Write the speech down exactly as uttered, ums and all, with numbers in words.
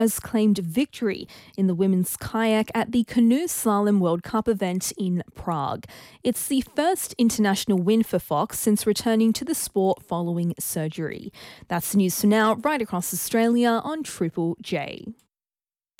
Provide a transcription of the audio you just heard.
has claimed victory in the women's kayak at the Canoe Slalom World Cup event in Prague. It's the first international win for Fox since returning to the sport following surgery. That's the news for now, right across Australia on Triple J.